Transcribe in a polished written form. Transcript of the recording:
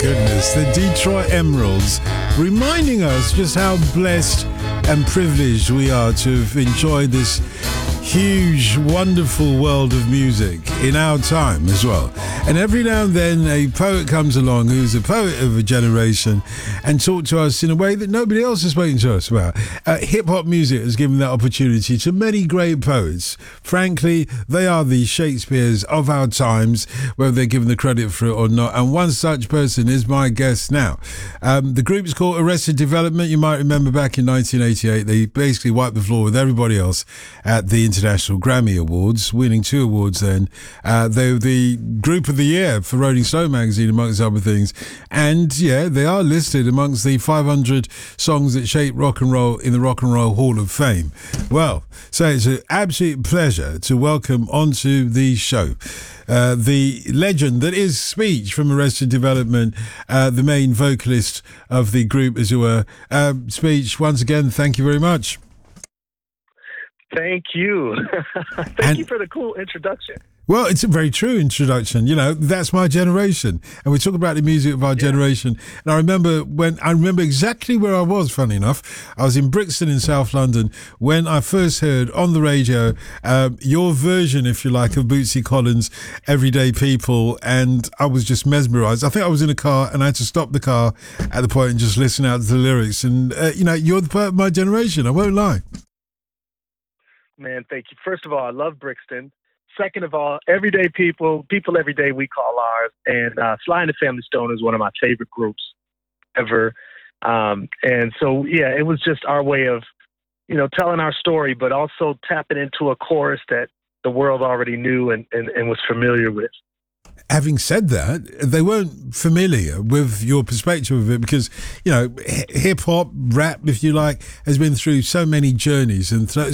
goodness, the Detroit Emeralds, reminding us just how blessed and privileged we are to have enjoyed this huge, wonderful world of music in our time as well. And every now and then a poet comes along who's a poet of a generation and talk to us in a way that nobody else has spoken to us about. Hip-hop music has given that opportunity to many great poets. Frankly, they are the Shakespeares of our times, whether they're given the credit for it or not. And one such person is my guest now. The group's called Arrested Development. You might remember back in 1988, they basically wiped the floor with everybody else at the International Grammy Awards, winning 2 awards then. They were the Group of the Year for Rolling Stone magazine, amongst other things. And yeah, they are listed amongst the 500 songs that shape rock and roll in the Rock and Roll Hall of Fame. Well, so it's an absolute pleasure to welcome onto the show the legend that is Speech from Arrested Development, the main vocalist of the group, as it were. Speech, once again, thank you very much. Thank you. Thank you for the cool introduction. Well, it's a very true introduction. You know, that's my generation. And we talk about the music of our generation. And I remember exactly where I was, funny enough. I was in Brixton in South London when I first heard on the radio your version, if you like, of Bootsy Collins' Everyday People. And I was just mesmerised. I think I was in a car and I had to stop the car at the point and just listen out to the lyrics. And, you know, you're the poet of my generation. I won't lie. Man, thank you. First of all, I love Brixton. Second of all, Everyday People Every Day we call ours. And Sly and the Family Stone is one of my favorite groups ever. And so, yeah, it was just our way of, you know, telling our story, but also tapping into a chorus that the world already knew and was familiar with. Having said that, they weren't familiar with your perspective of it because, you know, hip-hop, rap, if you like, has been through so many journeys and